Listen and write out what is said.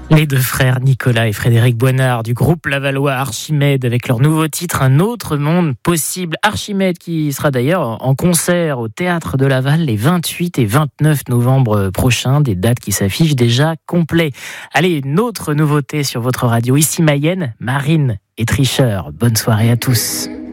Les deux frères Nicolas et Frédéric Boinard du groupe lavallois Archimède avec leur nouveau titre Un autre monde possible. Archimède qui sera d'ailleurs en concert au Théâtre de Laval les 28 et 29 novembre prochains, des dates qui s'affichent déjà complets. Allez, une autre nouveauté sur votre radio, ici Mayenne, Marine et Tricheur. Bonne soirée à tous.